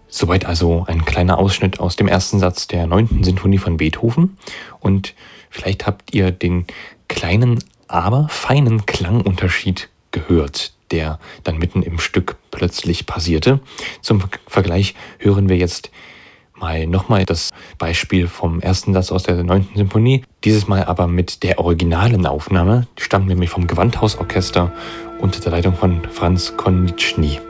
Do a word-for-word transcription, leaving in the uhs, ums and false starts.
Soweit also ein kleiner Ausschnitt aus dem ersten Satz der neunten Sinfonie von Beethoven. Und vielleicht habt ihr den kleinen, aber feinen Klangunterschied gehört, der dann mitten im Stück plötzlich passierte. Zum Vergleich hören wir jetzt mal nochmal das Beispiel vom ersten Satz aus der neunten Sinfonie. Dieses Mal aber mit der originalen Aufnahme. Die stammt nämlich vom Gewandhausorchester unter der Leitung von Franz Konitschny.